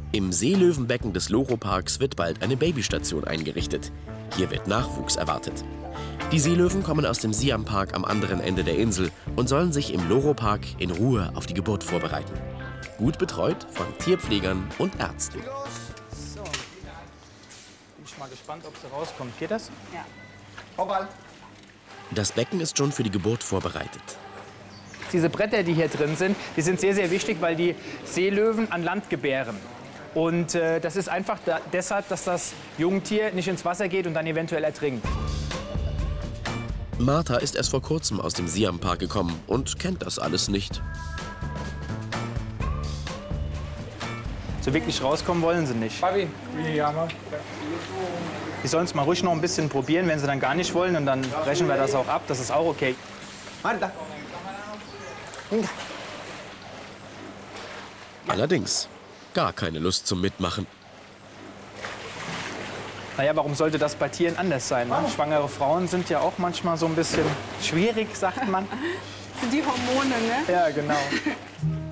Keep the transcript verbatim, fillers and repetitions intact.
Im Seelöwenbecken des Loro-Parks wird bald eine Babystation eingerichtet. Hier wird Nachwuchs erwartet. Die Seelöwen kommen aus dem Siam-Park am anderen Ende der Insel und sollen sich im Loro-Park in Ruhe auf die Geburt vorbereiten. Gut betreut von Tierpflegern und Ärzten. So. Bin ich mal gespannt, ob sie rauskommt. Geht das? Ja. Hoppal. Das Becken ist schon für die Geburt vorbereitet. Diese Bretter, die hier drin sind, die sind sehr, sehr wichtig, weil die Seelöwen an Land gebären. Und äh, das ist einfach da, deshalb, dass das Jungtier nicht ins Wasser geht und dann eventuell ertrinkt. Martha ist erst vor kurzem aus dem Siam-Park gekommen und kennt das alles nicht. So wirklich rauskommen wollen sie nicht. Die sollen es mal ruhig noch ein bisschen probieren, wenn sie dann gar nicht wollen. Und dann brechen wir das auch ab. Das ist auch okay. Allerdings gar keine Lust zum Mitmachen. Naja, warum sollte das bei Tieren anders sein? Ne? Schwangere Frauen sind ja auch manchmal so ein bisschen schwierig, sagt man. Das sind die Hormone, ne? Ja, genau.